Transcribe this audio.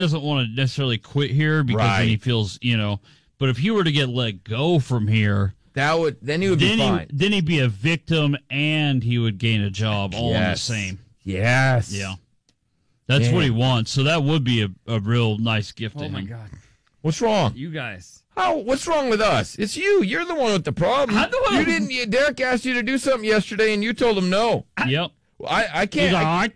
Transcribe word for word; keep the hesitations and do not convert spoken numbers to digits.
doesn't want to necessarily quit here because Right. then he feels, you know. But if he were to get let go from here, that would then he would then be fine. He, then he'd be a victim and he would gain a job all in the Yes. same. Yes. Yeah. That's Man. what he wants. So that would be a, a real nice gift to Oh, him. my God. What's wrong? You guys. How? What's wrong with us? It's you. You're the one with the problem. I'm the one- You didn't. You, Derek asked you to do something yesterday, and you told him no. Yep. I, I He's can't. like, I, I